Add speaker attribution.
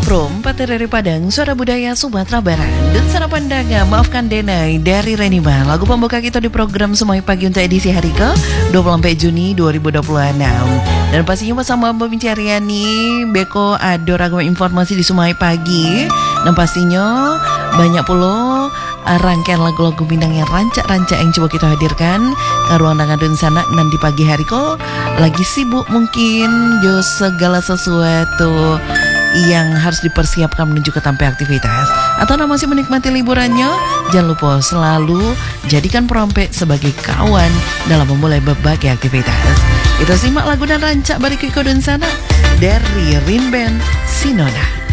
Speaker 1: Prom Pate dari Padang, suara budaya Sumatera Barat. Dan sana pandangan, maafkan Denai dari Renima. Lagu pembuka kita di program Semai Pagi untuk edisi hari ke-24 Juni 2026. Dan pastinya bersama Mbak Mincariani, Beko ada ragam informasi di Semai Pagi. Dan pastinya banyak pula rangkaian lagu-lagu Minang yang rancak-rancak yang coba kita hadirkan ke ruang dangadun sana nanti pagi hari kok lagi sibuk mungkin jo segala sesuatu yang harus dipersiapkan menuju ke tempat aktivitas atau masih menikmati liburannya. Jangan lupa selalu jadikan Prompek sebagai kawan dalam memulai berbagai aktivitas. Kita simak lagu dan rancak balik ke dan sana dari Rinben Sinona.